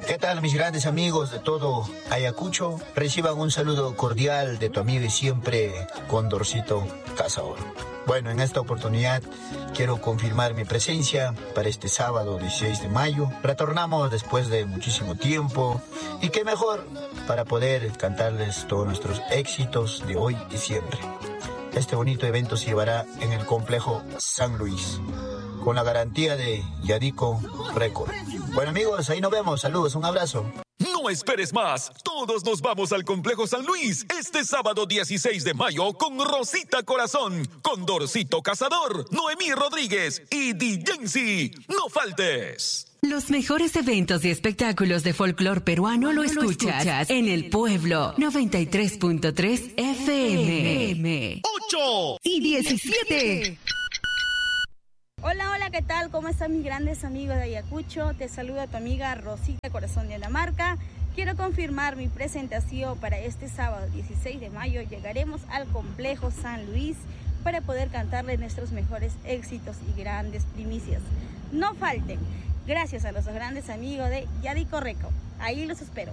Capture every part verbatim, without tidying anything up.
¿Qué tal, mis grandes amigos de todo Ayacucho? Reciban un saludo cordial de tu amigo y siempre Condorcito Cazador. Bueno, en esta oportunidad quiero confirmar mi presencia para este sábado dieciséis de mayo. Retornamos después de muchísimo tiempo y qué mejor para poder cantarles todos nuestros éxitos de hoy y siempre. Este bonito evento se llevará en el complejo San Luis, con la garantía de Yadico Record. Bueno, amigos, ahí nos vemos. Saludos, un abrazo. No esperes más. Todos nos vamos al Complejo San Luis este sábado dieciséis de mayo con Rosita Corazón, Condorcito Cazador, Noemí Rodríguez y D J. No faltes. Los mejores eventos y espectáculos de folclor peruano lo escuchas, lo escuchas en El Pueblo noventa y tres punto tres F M. ocho y diecisiete. Hola, hola, ¿qué tal? ¿Cómo están mis grandes amigos de Ayacucho? Te saluda tu amiga Rosita Corazón de Dinamarca. Quiero confirmar mi presentación para este sábado dieciséis de mayo. Llegaremos al Complejo San Luis para poder cantarle nuestros mejores éxitos y grandes primicias. No falten. Gracias a los grandes amigos de Yadico Record. Ahí los espero.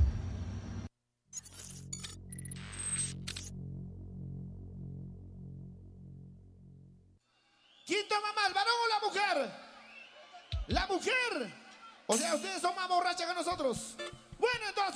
¿Quién toma más, varón o la mujer? La mujer. O sea, ustedes son más borrachas que nosotros. Bueno, entonces.